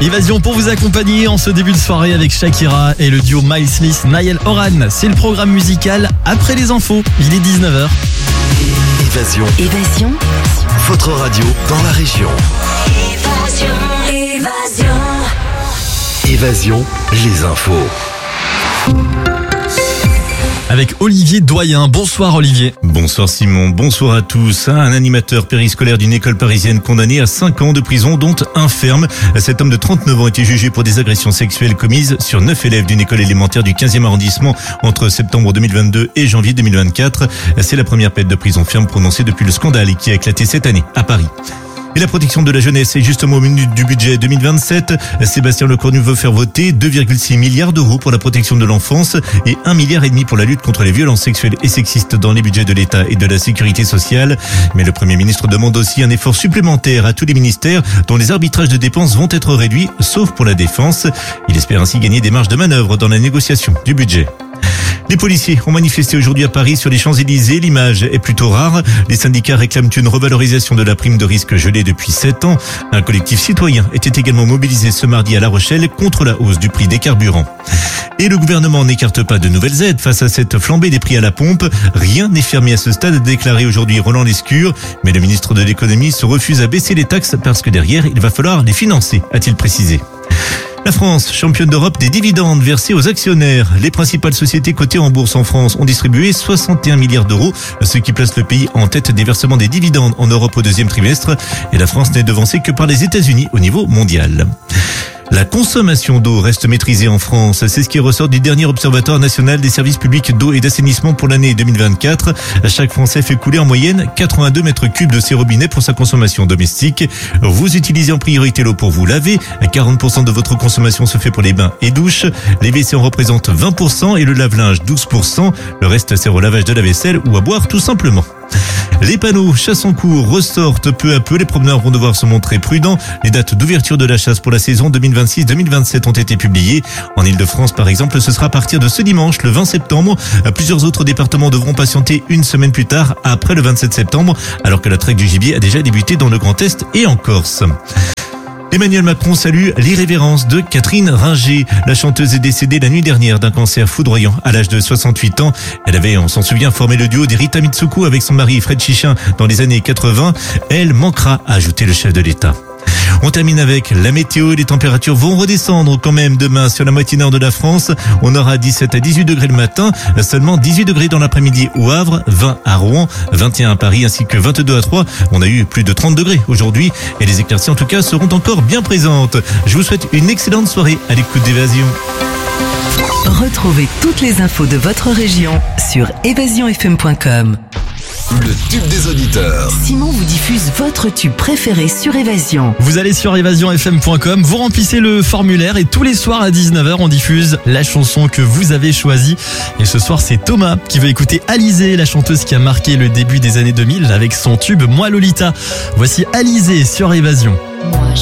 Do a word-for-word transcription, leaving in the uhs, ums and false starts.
Évasion pour vous accompagner en ce début de soirée avec Shakira et le duo Miles Smith, Niall Horan. C'est le programme musical après les infos. Il est dix-neuf heures. Évasion. Évasion. Votre radio dans la région. Évasion. Évasion. Évasion, les infos. Avec Olivier Doyen. Bonsoir Olivier. Bonsoir Simon, bonsoir à tous. Un animateur périscolaire d'une école parisienne condamné à cinq ans de prison, dont un ferme. Cet homme de trente-neuf ans a été jugé pour des agressions sexuelles commises sur neuf élèves d'une école élémentaire du quinzième arrondissement entre septembre deux mille vingt-deux et janvier deux mille vingt-quatre. C'est la première peine de prison ferme prononcée depuis le scandale qui a éclaté cette année à Paris. Et la protection de la jeunesse est justement au menu du budget deux mille vingt-sept. Sébastien Lecornu veut faire voter deux virgule six milliards d'euros pour la protection de l'enfance et un milliard et demi pour la lutte contre les violences sexuelles et sexistes dans les budgets de l'État et de la sécurité sociale. Mais le Premier ministre demande aussi un effort supplémentaire à tous les ministères dont les arbitrages de dépenses vont être réduits, sauf pour la défense. Il espère ainsi gagner des marges de manœuvre dans la négociation du budget. Les policiers ont manifesté aujourd'hui à Paris sur les Champs-Élysées. L'image est plutôt rare. Les syndicats réclament une revalorisation de la prime de risque gelée depuis sept ans. Un collectif citoyen était également mobilisé ce mardi à La Rochelle contre la hausse du prix des carburants. Et le gouvernement n'écarte pas de nouvelles aides face à cette flambée des prix à la pompe. Rien n'est fermé à ce stade, a déclaré aujourd'hui Roland Lescure. Mais le ministre de l'économie se refuse à baisser les taxes parce que derrière, il va falloir les financer, a-t-il précisé. La France, championne d'Europe des dividendes versés aux actionnaires. Les principales sociétés cotées en bourse en France ont distribué soixante et un milliards d'euros, ce qui place le pays en tête des versements des dividendes en Europe au deuxième trimestre. Et la France n'est devancée que par les États-Unis au niveau mondial. La consommation d'eau reste maîtrisée en France. C'est ce qui ressort du dernier Observatoire national des services publics d'eau et d'assainissement pour l'année deux mille vingt-quatre. Chaque Français fait couler en moyenne quatre-vingt-deux mètres cubes de ses robinets pour sa consommation domestique. Vous utilisez en priorité l'eau pour vous laver. quarante pour cent de votre consommation se fait pour les bains et douches. Les W C en représentent vingt pour cent et le lave-linge douze pour cent. Le reste sert au lavage de la vaisselle ou à boire tout simplement. Les panneaux chasse en cours ressortent peu à peu. Les promeneurs vont devoir se montrer prudents. Les dates d'ouverture de la chasse pour la saison deux mille vingt-six deux mille vingt-sept ont été publiées. En Ile-de-France, par exemple, ce sera à partir de ce dimanche, le vingt septembre. Plusieurs autres départements devront patienter une semaine plus tard, après le vingt-sept septembre, alors que la traque du gibier a déjà débuté dans le Grand Est et en Corse. Emmanuel Macron salue l'irrévérence de Catherine Ringer. La chanteuse est décédée la nuit dernière d'un cancer foudroyant à l'âge de soixante-huit ans. Elle avait, on s'en souvient, formé le duo des Rita Mitsuko avec son mari Fred Chichin dans les années quatre-vingts. Elle manquera, a ajouté le chef de l'État. On termine avec la météo. Les températures vont redescendre quand même demain sur la moitié nord de la France. On aura dix-sept à dix-huit degrés le matin, seulement dix-huit degrés dans l'après-midi au Havre, vingt à Rouen, vingt et un à Paris ainsi que vingt-deux à Troyes. On a eu plus de trente degrés aujourd'hui et les éclaircies en tout cas seront encore bien présentes. Je vous souhaite une excellente soirée à l'écoute d'Évasion. Retrouvez toutes les infos de votre région sur évasion f m point com. Le tube des auditeurs. Simon vous diffuse votre tube préféré sur Évasion. Vous allez sur évasion f m point com, vous remplissez le formulaire et tous les soirs à dix-neuf heures, on diffuse la chanson que vous avez choisie. Et ce soir, c'est Thomas qui veut écouter Alizée, la chanteuse qui a marqué le début des années deux mille avec son tube Moi Lolita. Voici Alizée sur Évasion. Moi,